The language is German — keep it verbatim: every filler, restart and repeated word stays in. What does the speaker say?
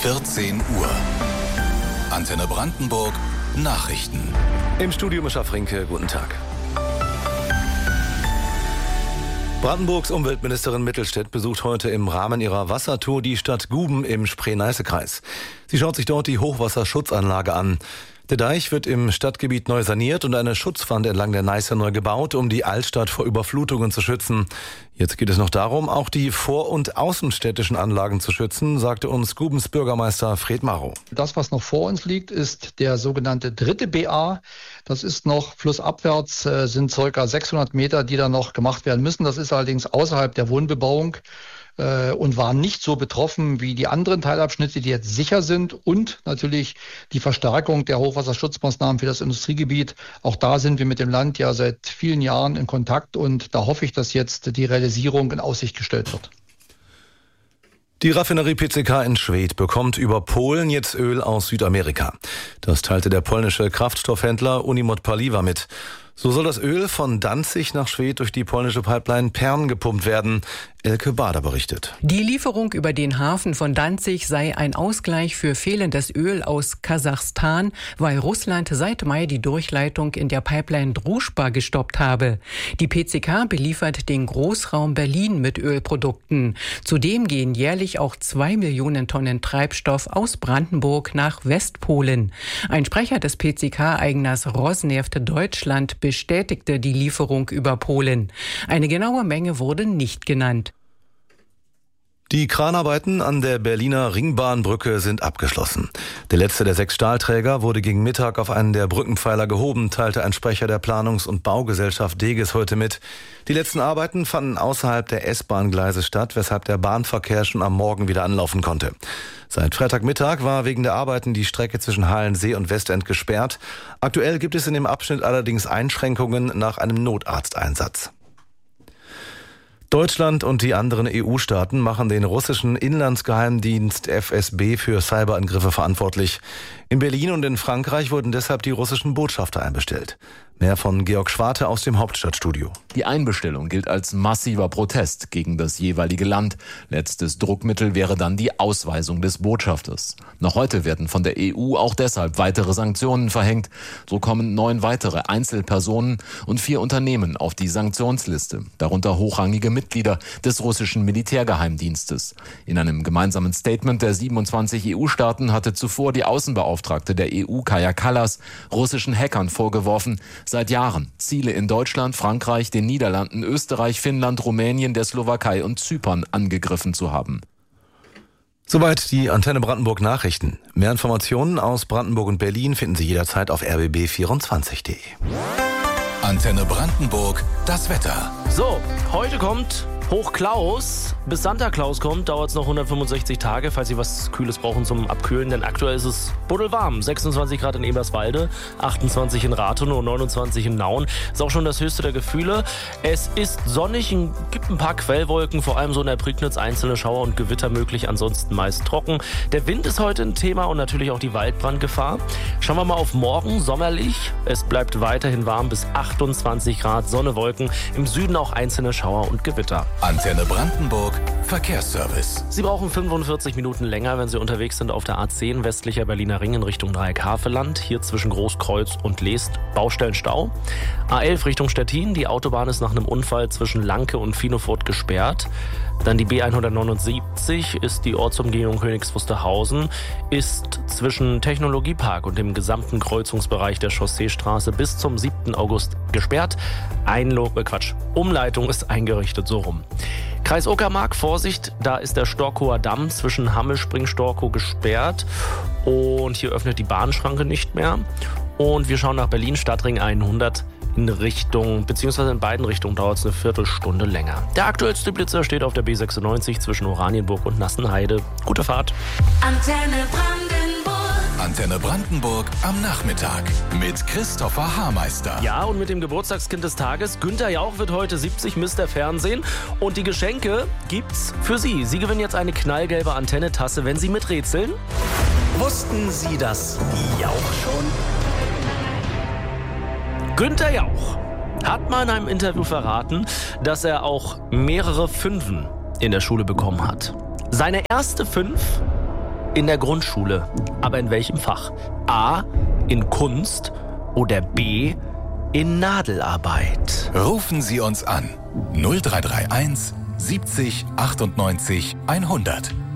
vierzehn Uhr. Antenne Brandenburg Nachrichten. Im Studio Mischa Frinke, guten Tag. Brandenburgs Umweltministerin Mittelstädt besucht heute im Rahmen ihrer Wassertour die Stadt Guben im Spree-Neiße-Kreis. Sie schaut sich dort die Hochwasserschutzanlage an. Der Deich wird im Stadtgebiet neu saniert und eine Schutzwand entlang der Neiße neu gebaut, um die Altstadt vor Überflutungen zu schützen. Jetzt geht es noch darum, auch die vor- und außenstädtischen Anlagen zu schützen, sagte uns Gubens Bürgermeister Fred Marow. Das, was noch vor uns liegt, ist der sogenannte dritte B A. Das ist noch flussabwärts, äh, sind ca. sechshundert Meter, die da noch gemacht werden müssen. Das ist allerdings außerhalb der Wohnbebauung äh, und war nicht so betroffen wie die anderen Teilabschnitte, die jetzt sicher sind. Und natürlich die Verstärkung der Hochwasserschutzmaßnahmen für das Industriegebiet. Auch da sind wir mit dem Land ja seit vielen Jahren in Kontakt und da hoffe ich, dass jetzt die Realisierung in Aussicht gestellt wird. Die Raffinerie P C K in Schwedt bekommt über Polen jetzt Öl aus Südamerika. Das teilte der polnische Kraftstoffhändler Unimot Paliwa mit. So soll das Öl von Danzig nach Schwedt durch die polnische Pipeline Pern gepumpt werden. Elke Bader berichtet. Die Lieferung über den Hafen von Danzig sei ein Ausgleich für fehlendes Öl aus Kasachstan, weil Russland seit Mai die Durchleitung in der Pipeline Druschba gestoppt habe. Die P C K beliefert den Großraum Berlin mit Ölprodukten. Zudem gehen jährlich auch zwei Millionen Tonnen Treibstoff aus Brandenburg nach Westpolen. Ein Sprecher des P C K-Eigners Rosneft Deutschland bestätigte die Lieferung über Polen. Eine genaue Menge wurde nicht genannt. Die Kranarbeiten an der Berliner Ringbahnbrücke sind abgeschlossen. Der letzte der sechs Stahlträger wurde gegen Mittag auf einen der Brückenpfeiler gehoben, teilte ein Sprecher der Planungs- und Baugesellschaft Deges heute mit. Die letzten Arbeiten fanden außerhalb der S-Bahn-Gleise statt, weshalb der Bahnverkehr schon am Morgen wieder anlaufen konnte. Seit Freitagmittag war wegen der Arbeiten die Strecke zwischen Halensee und Westend gesperrt. Aktuell gibt es in dem Abschnitt allerdings Einschränkungen nach einem Notarzteinsatz. Deutschland und die anderen E U-Staaten machen den russischen Inlandsgeheimdienst F S B für Cyberangriffe verantwortlich. In Berlin und in Frankreich wurden deshalb die russischen Botschafter einbestellt. Mehr von Georg Schwarte aus dem Hauptstadtstudio. Die Einbestellung gilt als massiver Protest gegen das jeweilige Land. Letztes Druckmittel wäre dann die Ausweisung des Botschafters. Noch heute werden von der E U auch deshalb weitere Sanktionen verhängt. So kommen neun weitere Einzelpersonen und vier Unternehmen auf die Sanktionsliste, darunter hochrangige Mitglieder des russischen Militärgeheimdienstes. In einem gemeinsamen Statement der siebenundzwanzig E U-Staaten hatte zuvor die Außenbeauftragte der E U, Kaja Kallas, russischen Hackern vorgeworfen, seit Jahren Ziele in Deutschland, Frankreich, den Niederlanden, Österreich, Finnland, Rumänien, der Slowakei und Zypern angegriffen zu haben. Soweit die Antenne Brandenburg Nachrichten. Mehr Informationen aus Brandenburg und Berlin finden Sie jederzeit auf r b b vierundzwanzig punkt de. Antenne Brandenburg, das Wetter. So, heute kommt Hochklaus. Bis Santa Claus kommt, dauert es noch hundertfünfundsechzig Tage, falls Sie was Kühles brauchen zum Abkühlen. Denn aktuell ist es buddelwarm. sechsundzwanzig Grad in Eberswalde, achtundzwanzig in Rathenow und neunundzwanzig in Nauen. Ist auch schon das höchste der Gefühle. Es ist sonnig, es gibt ein paar Quellwolken, vor allem so in der Prignitz, einzelne Schauer und Gewitter möglich, ansonsten meist trocken. Der Wind ist heute ein Thema und natürlich auch die Waldbrandgefahr. Schauen wir mal auf morgen, sommerlich. Es bleibt weiterhin warm bis achtundzwanzig Grad, Sonne, Wolken. Im Süden auch einzelne Schauer und Gewitter. Antenne Brandenburg Verkehrsservice. Sie brauchen fünfundvierzig Minuten länger, wenn Sie unterwegs sind auf der A zehn westlicher Berliner Ring in Richtung Dreieck-Havelland. Hier zwischen Großkreuz und Leest Baustellenstau. A elf Richtung Stettin. Die Autobahn ist nach einem Unfall zwischen Lanke und Finofurt gesperrt. Dann die B hundertneunundsiebzig ist die Ortsumgehung Königs Wusterhausen, ist zwischen Technologiepark und dem gesamten Kreuzungsbereich der Chausseestraße bis zum siebten August gesperrt. Einlo- äh Quatsch, Umleitung ist eingerichtet, so rum. Kreis Uckermark, Vorsicht, da ist der Storkower Damm zwischen Hammel-Spring-Storkow gesperrt und hier öffnet die Bahnschranke nicht mehr. Und wir schauen nach Berlin, Stadtring hundert. In Richtung, beziehungsweise in beiden Richtungen dauert es eine Viertelstunde länger. Der aktuellste Blitzer steht auf der B sechsundneunzig zwischen Oranienburg und Nassenheide. Gute Fahrt. Antenne Brandenburg. Antenne Brandenburg am Nachmittag mit Christopher Haarmeister. Ja, und mit dem Geburtstagskind des Tages, Günther Jauch, wird heute siebzig, Mister Fernsehen. Und die Geschenke gibt's für Sie. Sie gewinnen jetzt eine knallgelbe Antenne-Tasse, wenn Sie miträtseln. Wussten Sie das Jauch schon? Günther Jauch hat mal in einem Interview verraten, dass er auch mehrere Fünfen in der Schule bekommen hat. Seine erste Fünf in der Grundschule. Aber in welchem Fach? A. In Kunst oder B. in Nadelarbeit? Rufen Sie uns an. null drei drei eins siebzig achtundneunzig hundert.